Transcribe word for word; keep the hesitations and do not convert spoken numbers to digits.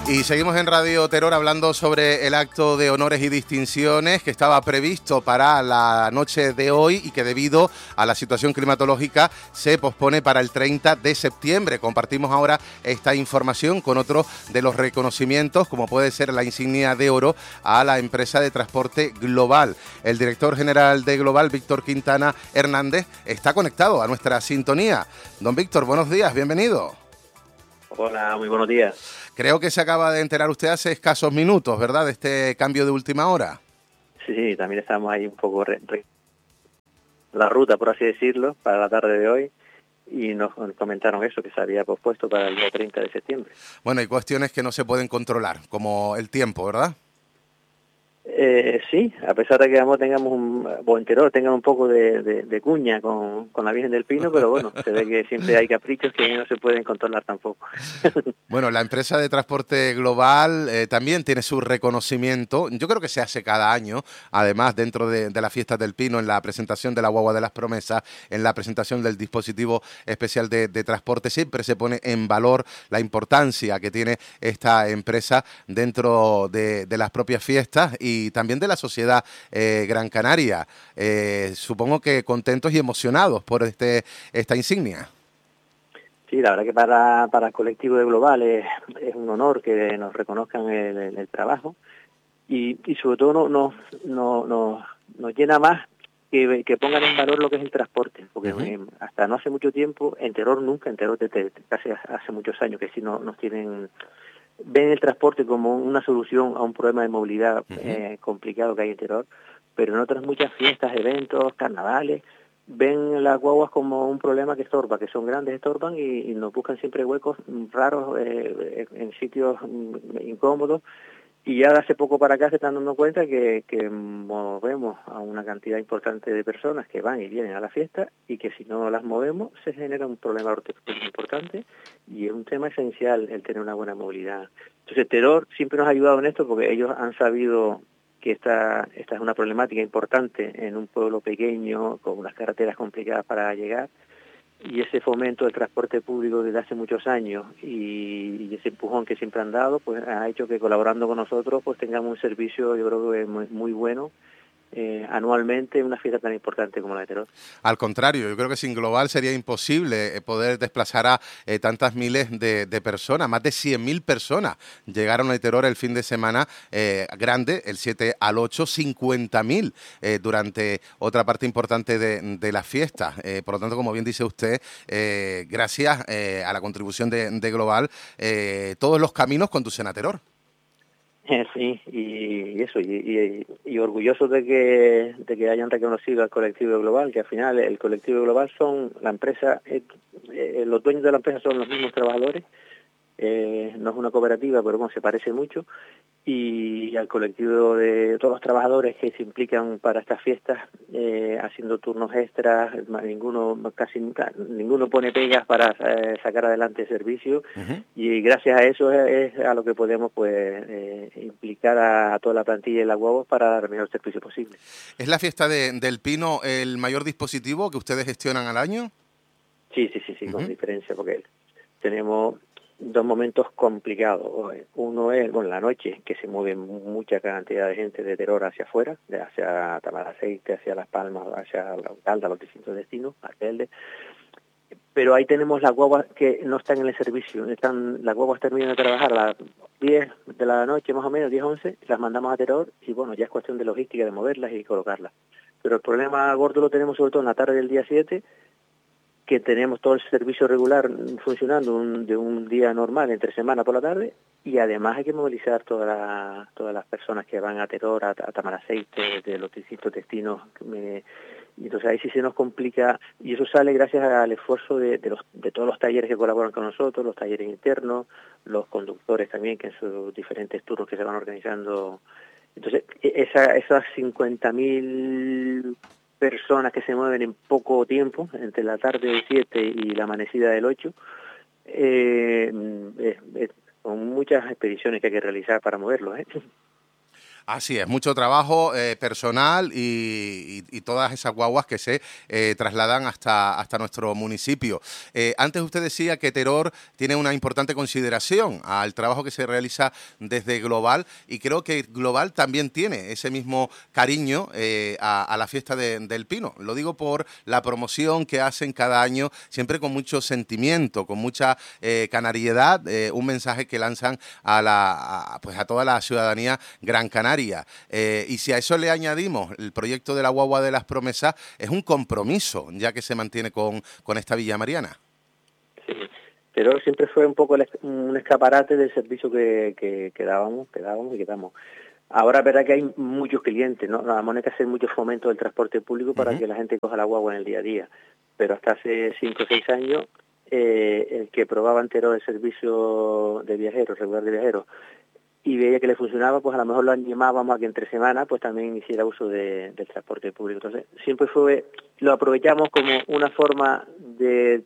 Y seguimos en Radio Terror hablando sobre el acto de honores y distinciones que estaba previsto para la noche de hoy y que debido a la situación climatológica se pospone para el treinta de septiembre. Compartimos ahora esta información con otro de los reconocimientos, como puede ser la insignia de oro a la empresa de transporte Global. El director general de Global, Víctor Quintana Hernández, está conectado a nuestra sintonía. Don Víctor, buenos días, bienvenido. Hola, muy buenos días. Creo que se acaba de enterar usted hace escasos minutos, ¿verdad?, de este cambio de última hora. Sí, sí, también estamos ahí un poco re, re, la ruta, por así decirlo, para la tarde de hoy, y nos comentaron eso, que se había pospuesto para el día treinta de septiembre. Bueno, hay cuestiones que no se pueden controlar, como el tiempo, ¿verdad? Eh, sí, a pesar de que digamos, tengamos un buen terror, tengan un poco de, de, de cuña con, con la Virgen del Pino, pero bueno, se ve que siempre hay caprichos que no se pueden controlar tampoco. Bueno, la empresa de transporte Global eh, también tiene su reconocimiento. Yo creo que se hace cada año, además dentro de, de las fiestas del Pino, en la presentación de la Guagua de las Promesas, en la presentación del dispositivo especial de, de transporte, siempre se pone en valor la importancia que tiene esta empresa dentro de, de las propias fiestas y también de la sociedad eh, gran canaria. Eh, supongo que contentos y emocionados por este esta insignia. Sí, la verdad que para, para el colectivo de Global es, es un honor que nos reconozcan el, el, el trabajo y, y sobre todo nos no, no, no, nos llena más que, que pongan en valor lo que es el transporte, porque uh-huh. eh, hasta no hace mucho tiempo, en Terror nunca, en Terror desde casi hace muchos años que sí no, nos tienen, ven el transporte como una solución a un problema de movilidad uh-huh. eh, complicado que hay en Terror, pero en otras muchas fiestas, eventos, carnavales, ven las guaguas como un problema que estorba, que son grandes, estorban y, y nos buscan siempre huecos raros eh, en sitios incómodos. Y ya de hace poco para acá se están dando cuenta que, que movemos a una cantidad importante de personas que van y vienen a la fiesta y que si no las movemos se genera un problema importante y es un tema esencial el tener una buena movilidad. Entonces Terror siempre nos ha ayudado en esto porque ellos han sabido que esta, esta es una problemática importante en un pueblo pequeño, con unas carreteras complicadas para llegar, y ese fomento del transporte público desde hace muchos años y, y ese empujón que siempre han dado, pues ha hecho que colaborando con nosotros pues tengamos un servicio, yo creo que muy, muy bueno, Eh, anualmente en una fiesta tan importante como la de Terror. Al contrario, yo creo que sin Global sería imposible poder desplazar a eh, tantas miles de, de personas, más de cien mil personas llegaron a Terror el fin de semana eh, grande, el siete al ocho, cincuenta mil eh, durante otra parte importante de, de las fiestas. Eh, por lo tanto, como bien dice usted, eh, gracias eh, a la contribución de, de Global, eh, todos los caminos conducen a Terror. Sí, y eso, y, y, y orgullosos de que de que hayan reconocido al colectivo Global, que al final el colectivo Global son la empresa, eh, eh, los dueños de la empresa son los mismos trabajadores, eh, no es una cooperativa, pero bueno, se parece mucho, y al colectivo de todos los trabajadores que se implican para estas fiestas, eh, haciendo turnos extras, ninguno casi nunca, ninguno pone pegas para eh, sacar adelante el servicio, uh-huh. y gracias a eso es, es a lo que podemos pues eh, implicar a, a toda la plantilla de la Guagua para dar el mejor servicio posible. ¿Es la fiesta de, del Pino el mayor dispositivo que ustedes gestionan al año? Sí, sí, sí, sí, uh-huh. con diferencia, porque tenemos dos momentos complicados. Uno es, bueno, la noche, que se mueve mucha cantidad de gente de Terror hacia afuera, de hacia Tamaraceite, hacia Las Palmas, hacia La Calda, los distintos destinos, Artelde. Pero ahí tenemos las guaguas que no están en el servicio. Están, las guaguas terminan de trabajar a las diez de la noche, más o menos, diez, once, las mandamos a Terror y bueno, ya es cuestión de logística de moverlas y colocarlas. Pero el problema gordo lo tenemos sobre todo en la tarde del día siete, que tenemos todo el servicio regular funcionando un, de un día normal, entre semana por la tarde, y además hay que movilizar toda la, todas las personas que van a Terror, a, a Tamaraceite, de los distintos destinos. Eh, y entonces ahí sí se nos complica, y eso sale gracias al esfuerzo de, de, los, de todos los talleres que colaboran con nosotros, los talleres internos, los conductores también, que en sus diferentes turnos que se van organizando. Entonces, esa, esas cincuenta mil personas que se mueven en poco tiempo, entre la tarde del siete y la amanecida del ocho, eh, eh, eh, con muchas expediciones que hay que realizar para moverlos, ¿eh? Así es, mucho trabajo eh, personal y, y, y todas esas guaguas que se eh, trasladan hasta, hasta nuestro municipio. Eh, antes usted decía que Teror tiene una importante consideración al trabajo que se realiza desde Global, y creo que Global también tiene ese mismo cariño eh, a, a la fiesta de, del Pino. Lo digo por la promoción que hacen cada año, siempre con mucho sentimiento, con mucha eh, canariedad, eh, un mensaje que lanzan a, la, a, pues a toda la ciudadanía gran canaria. Eh, y si a eso le añadimos el proyecto de la Guagua de las Promesas, es un compromiso ya que se mantiene con, con esta Villa Mariana. Sí, pero siempre fue un poco el, un escaparate del servicio que, que, que dábamos, que dábamos y que damos. Ahora es verdad que hay muchos clientes, ¿no? Vamos a hacer mucho fomento del transporte público para uh-huh. que la gente coja la guagua en el día a día. Pero hasta hace cinco o seis años, eh, el que probaba entero el servicio de viajeros, regular de viajeros, y veía que le funcionaba, pues a lo mejor lo animábamos a que entre semanas pues también hiciera uso de, del transporte público. Entonces siempre fue, lo aprovechamos como una forma de